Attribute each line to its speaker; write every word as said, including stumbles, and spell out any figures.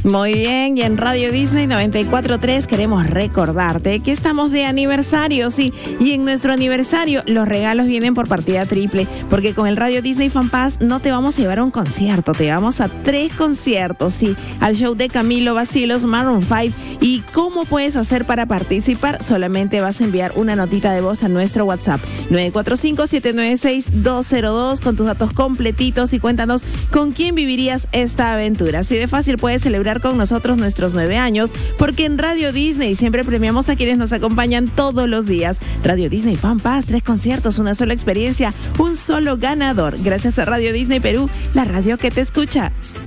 Speaker 1: Muy bien, y en Radio Disney noventa y cuatro punto tres queremos recordarte que estamos de aniversario, sí, y en nuestro aniversario los regalos vienen por partida triple, porque con el Radio Disney Fan Pass no te vamos a llevar a un concierto, te llevamos a tres conciertos, sí, al show de Camilo Bacilos, Maroon cinco. ¿Y cómo puedes hacer para participar? Solamente vas a enviar una notita de voz a nuestro WhatsApp nueve cuatro cinco, siete nueve seis, dos cero dos con tus datos completitos y cuéntanos con quién vivirías esta aventura. Así de fácil puedes celebrar con nosotros nuestros nueve años, porque en Radio Disney siempre premiamos a quienes nos acompañan todos los días. Radio Disney Fan Pass, tres conciertos, una sola experiencia, un solo ganador. Gracias a Radio Disney Perú, la radio que te escucha.